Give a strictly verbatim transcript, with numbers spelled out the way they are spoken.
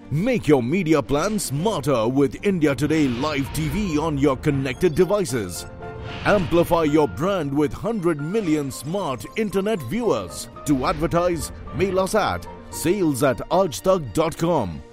Make your media plan smarter with India Today Live T V on your connected devices. Amplify your brand with one hundred million smart internet viewers. To advertise, mail us at sales at aajtak dot com.